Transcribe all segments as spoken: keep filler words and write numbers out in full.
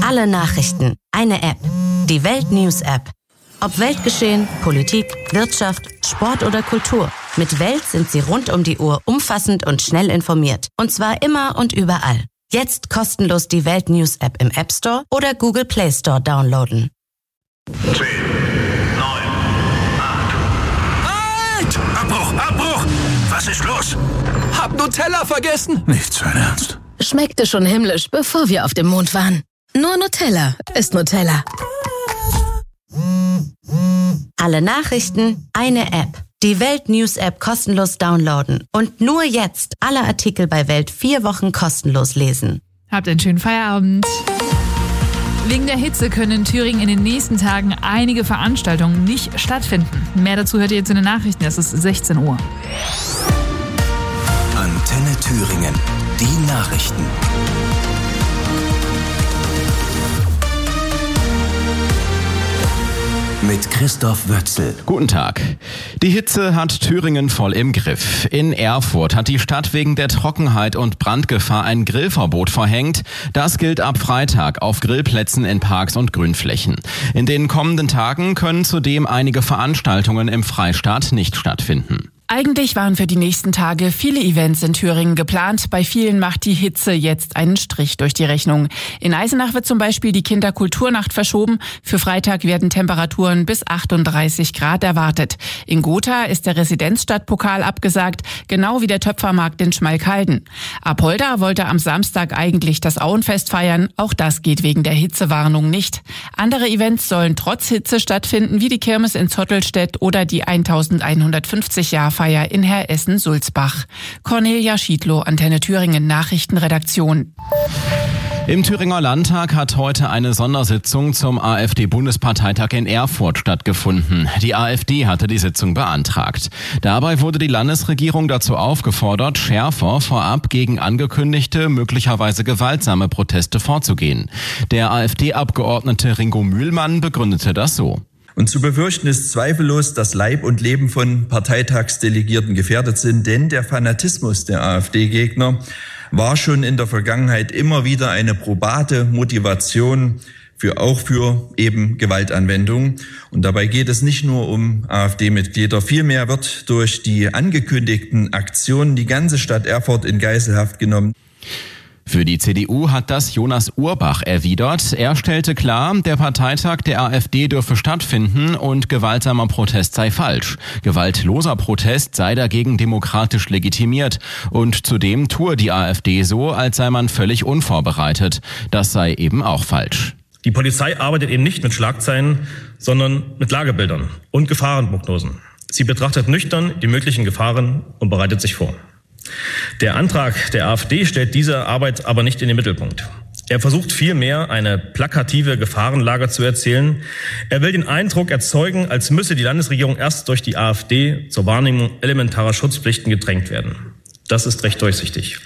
Alle Nachrichten, eine App. Die Welt News App. Ob Weltgeschehen, Politik, Wirtschaft, Sport oder Kultur. Mit Welt sind Sie rund um die Uhr umfassend und schnell informiert. Und zwar immer und überall. Jetzt kostenlos die Welt News App im App Store oder Google Play Store downloaden. zehn, neun, acht. Halt! Abbruch, Abbruch! Was ist los? Hab Nutella vergessen. Nicht sein Ernst. Schmeckte schon himmlisch, bevor wir auf dem Mond waren. Nur Nutella ist Nutella. Alle Nachrichten, eine App. Die Welt News App kostenlos downloaden. Und nur jetzt alle Artikel bei Welt vier Wochen kostenlos lesen. Habt einen schönen Feierabend. Wegen der Hitze können in Thüringen in den nächsten Tagen einige Veranstaltungen nicht stattfinden. Mehr dazu hört ihr jetzt in den Nachrichten. Es ist sechzehn Uhr. Antenne Thüringen. Die Nachrichten. Mit Christoph Wötzel. Guten Tag. Die Hitze hat Thüringen voll im Griff. In Erfurt hat die Stadt wegen der Trockenheit und Brandgefahr ein Grillverbot verhängt. Das gilt ab Freitag auf Grillplätzen in Parks und Grünflächen. In den kommenden Tagen können zudem einige Veranstaltungen im Freistaat nicht stattfinden. Eigentlich waren für die nächsten Tage viele Events in Thüringen geplant. Bei vielen macht die Hitze jetzt einen Strich durch die Rechnung. In Eisenach wird zum Beispiel die Kinderkulturnacht verschoben. Für Freitag werden Temperaturen bis achtunddreißig Grad erwartet. In Gotha ist der Residenzstadtpokal abgesagt, genau wie der Töpfermarkt in Schmalkalden. Apolda wollte am Samstag eigentlich das Auenfest feiern. Auch das geht wegen der Hitzewarnung nicht. Andere Events sollen trotz Hitze stattfinden, wie die Kirmes in Zottelstedt oder die elfhundertfünfzig Jahre Feier in Herressen-Sulzbach. Cornelia Schiedlow, Antenne Thüringen Nachrichtenredaktion. Im Thüringer Landtag hat heute eine Sondersitzung zum AfD-Bundesparteitag in Erfurt stattgefunden. Die AfD hatte die Sitzung beantragt. Dabei wurde die Landesregierung dazu aufgefordert, schärfer vorab gegen angekündigte, möglicherweise gewaltsame Proteste vorzugehen. Der AfD-Abgeordnete Ringo Mühlmann begründete das so. Und zu befürchten ist zweifellos, dass Leib und Leben von Parteitagsdelegierten gefährdet sind, denn der Fanatismus der AfD-Gegner war schon in der Vergangenheit immer wieder eine probate Motivation für auch für eben Gewaltanwendung. Und dabei geht es nicht nur um AfD-Mitglieder. Vielmehr wird durch die angekündigten Aktionen die ganze Stadt Erfurt in Geiselhaft genommen. Für die C D U hat das Jonas Urbach erwidert. Er stellte klar, der Parteitag der AfD dürfe stattfinden und gewaltsamer Protest sei falsch. Gewaltloser Protest sei dagegen demokratisch legitimiert. Und zudem tue die AfD so, als sei man völlig unvorbereitet. Das sei eben auch falsch. Die Polizei arbeitet eben nicht mit Schlagzeilen, sondern mit Lagebildern und Gefahrenprognosen. Sie betrachtet nüchtern die möglichen Gefahren und bereitet sich vor. Der Antrag der AfD stellt diese Arbeit aber nicht in den Mittelpunkt. Er versucht vielmehr, eine plakative Gefahrenlage zu erzählen. Er will den Eindruck erzeugen, als müsse die Landesregierung erst durch die AfD zur Wahrnehmung elementarer Schutzpflichten gedrängt werden. Das ist recht durchsichtig.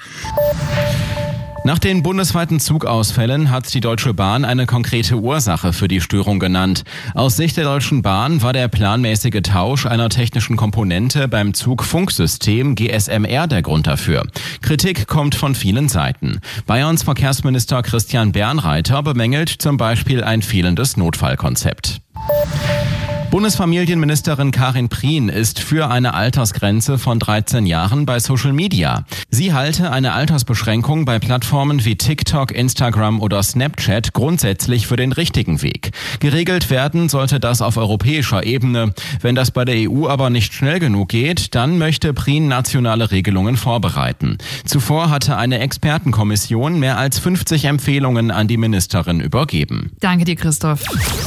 Nach den bundesweiten Zugausfällen hat die Deutsche Bahn eine konkrete Ursache für die Störung genannt. Aus Sicht der Deutschen Bahn war der planmäßige Tausch einer technischen Komponente beim Zugfunksystem G S M R der Grund dafür. Kritik kommt von vielen Seiten. Bayerns Verkehrsminister Christian Bernreiter bemängelt zum Beispiel ein fehlendes Notfallkonzept. Bundesfamilienministerin Karin Prien ist für eine Altersgrenze von dreizehn Jahren bei Social Media. Sie halte eine Altersbeschränkung bei Plattformen wie TikTok, Instagram oder Snapchat grundsätzlich für den richtigen Weg. Geregelt werden sollte das auf europäischer Ebene. Wenn das bei der E U aber nicht schnell genug geht, dann möchte Prien nationale Regelungen vorbereiten. Zuvor hatte eine Expertenkommission mehr als fünfzig Empfehlungen an die Ministerin übergeben. Danke dir, Christoph.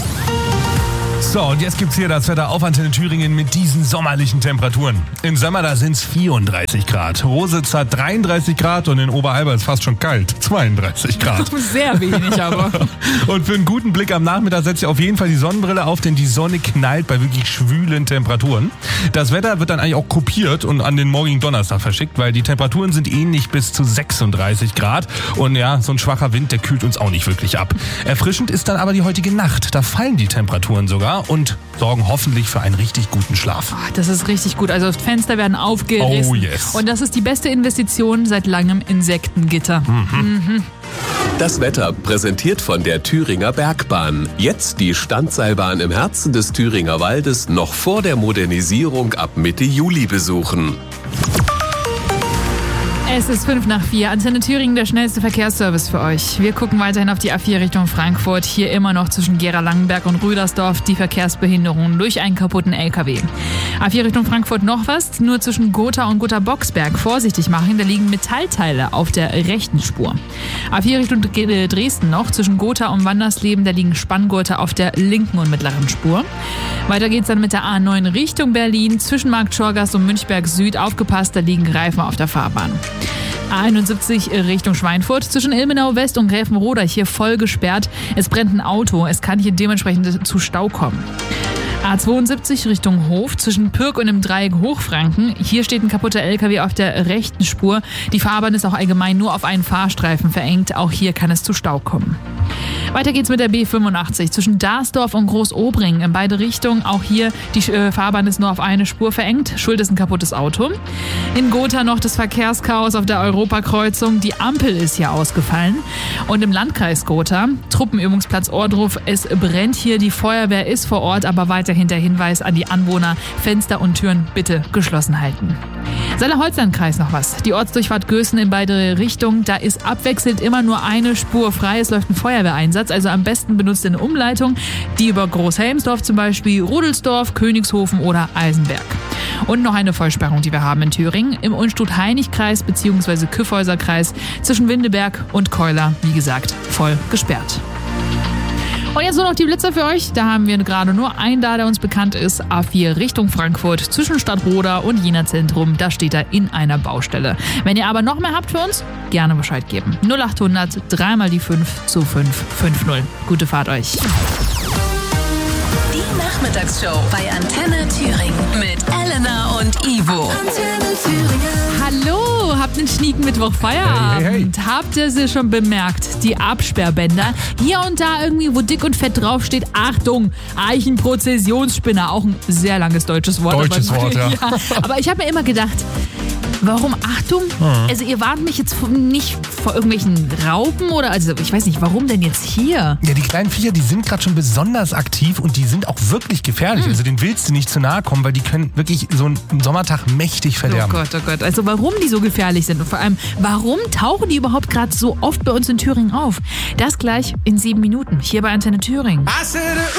So, und jetzt gibt's hier das Wetter auf Antenne Thüringen mit diesen sommerlichen Temperaturen. Im Sommer, da sind's vierunddreißig Grad. Rositz hat dreiunddreißig Grad und in Oberalba ist fast schon kalt. zweiunddreißig Grad. Sehr wenig aber. Und für einen guten Blick am Nachmittag setzt ihr auf jeden Fall die Sonnenbrille auf, denn die Sonne knallt bei wirklich schwülen Temperaturen. Das Wetter wird dann eigentlich auch kopiert und an den morgigen Donnerstag verschickt, weil die Temperaturen sind ähnlich bis zu sechsunddreißig Grad. Und ja, so ein schwacher Wind, der kühlt uns auch nicht wirklich ab. Erfrischend ist dann aber die heutige Nacht. Da fallen die Temperaturen sogar und sorgen hoffentlich für einen richtig guten Schlaf. Oh, das ist richtig gut. Also Fenster werden aufgerissen. Oh yes. Und das ist die beste Investition seit langem Insektengitter. Mhm. Mhm. Das Wetter präsentiert von der Thüringer Bergbahn. Jetzt die Standseilbahn im Herzen des Thüringer Waldes noch vor der Modernisierung ab Mitte Juli besuchen. Es ist fünf nach vier. Antenne Thüringen, der schnellste Verkehrsservice für euch. Wir gucken weiterhin auf die A vier Richtung Frankfurt. Hier immer noch zwischen Gera-Langenberg und Rüdersdorf die Verkehrsbehinderung durch einen kaputten L K W. A vier Richtung Frankfurt noch was. Nur zwischen Gotha und Gotha-Boxberg vorsichtig machen. Da liegen Metallteile auf der rechten Spur. A vier Richtung Dresden noch. Zwischen Gotha und Wandersleben. Da liegen Spanngurte auf der linken und mittleren Spur. Weiter geht's dann mit der A neun Richtung Berlin. Zwischen Markt Schorgast und Münchberg Süd. Aufgepasst, da liegen Reifen auf der Fahrbahn. A einundsiebzig Richtung Schweinfurt, zwischen Ilmenau West und Gräfenroda hier voll gesperrt. Es brennt ein Auto, es kann hier dementsprechend zu Stau kommen. A zweiundsiebzig Richtung Hof, zwischen Pürg und im Dreieck Hochfranken. Hier steht ein kaputter L K W auf der rechten Spur. Die Fahrbahn ist auch allgemein nur auf einen Fahrstreifen verengt. Auch hier kann es zu Stau kommen. Weiter geht's mit der B fünfundachtzig zwischen Darsdorf und Großobringen in beide Richtungen. Auch hier die äh, Fahrbahn ist nur auf eine Spur verengt. Schuld ist ein kaputtes Auto. In Gotha noch das Verkehrschaos auf der Europakreuzung. Die Ampel ist hier ausgefallen. Und im Landkreis Gotha, Truppenübungsplatz Ohrdruf, es brennt hier. Die Feuerwehr ist vor Ort, aber weiterhin der Hinweis an die Anwohner, Fenster und Türen bitte geschlossen halten. Saale-Holzland-Kreis noch was. Die Ortsdurchfahrt Gößen in beide Richtungen. Da ist abwechselnd immer nur eine Spur frei. Es läuft ein Feuerwehreinsatz. Also am besten benutzt eine Umleitung. Die über Großhelmsdorf zum Beispiel, Rudelsdorf, Königshofen oder Eisenberg. Und noch eine Vollsperrung, die wir haben in Thüringen. Im Unstrut-Heinig-Kreis bzw. Kyffhäuser-Kreis zwischen Windeberg und Keuler. Wie gesagt, voll gesperrt. Und jetzt nur noch die Blitzer für euch. Da haben wir gerade nur einen da, der uns bekannt ist. A vier Richtung Frankfurt zwischen Stadtroda und Jena Zentrum. Da steht er in einer Baustelle. Wenn ihr aber noch mehr habt für uns, gerne Bescheid geben. null achthundert, dreimal die fünf zu fünf fünf null. Gute Fahrt euch. Die Nachmittagsshow bei Antenne Thüringen mit Elena und Ivo. Antenne Thüringen. Hallo, habt einen schnieken Mittwoch Feierabend. Hey, hey, hey. Habt ihr sie schon bemerkt? Die Absperrbänder. Hier und da irgendwie, wo dick und fett draufsteht, Achtung, Eichenprozessionsspinner. Auch ein sehr langes deutsches Wort. Deutsches aber, Wort, ja. ja. Aber ich habe mir immer gedacht, warum Achtung? Mhm. Also ihr warnt mich jetzt nicht vor irgendwelchen Raupen oder, also ich weiß nicht, warum denn jetzt hier? Ja, die kleinen Viecher, die sind gerade schon besonders aktiv und die sind auch wirklich gefährlich. Mhm. Also denen willst du nicht zu nahe kommen, weil die können wirklich so einen Sommertag mächtig verderben. Oh Gott, oh Gott. Also warum die so gefährlich sind und vor allem, warum tauchen die überhaupt gerade so oft bei uns in Thüringen auf? Das gleich in sieben Minuten hier bei Antenne Thüringen.